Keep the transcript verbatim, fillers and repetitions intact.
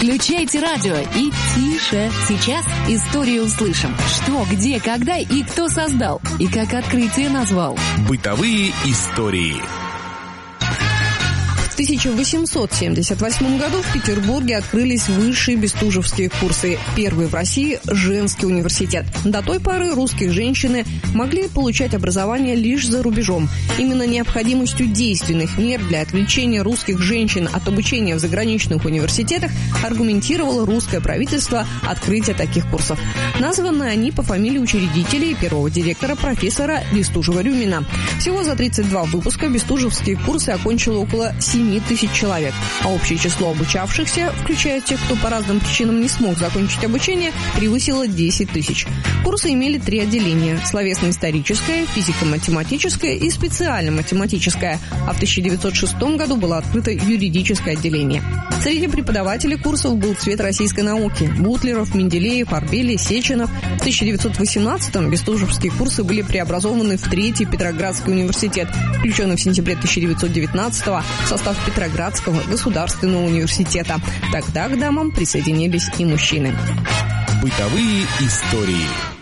Включайте радио и тише. Сейчас историю услышим. Что, где, когда и кто создал. И как открытие назвал. Бытовые истории. В тысяча восемьсот семьдесят восьмом году в Петербурге открылись высшие бестужевские курсы. Первый в России женский университет. До той поры русские женщины могли получать образование лишь за рубежом. Именно необходимостью действенных мер для отвлечения русских женщин от обучения в заграничных университетах аргументировало русское правительство открытие таких курсов. Названы они по фамилии учредителя и первого директора профессора Бестужева-Рюмина. Всего за тридцать два выпуска бестужевские курсы окончило около семи тысяч человек, а общее число обучавшихся, включая тех, кто по разным причинам не смог закончить обучение, превысило десять тысяч. Курсы имели три отделения – словесно-историческое, физико-математическое и специально-математическое, а в тысяча девятьсот шестом году было открыто юридическое отделение. Среди преподавателей курсов был цвет российской науки – Бутлеров, Менделеев, Арбели, Сеченов. В тысяча девятьсот восемнадцатом бестужевские курсы были преобразованы в Третий Петроградский университет, включенный в сентябре тысяча девятьсот девятнадцатого в состав Петроградского государственного университета. Тогда к дамам присоединились и мужчины. Бытовые истории.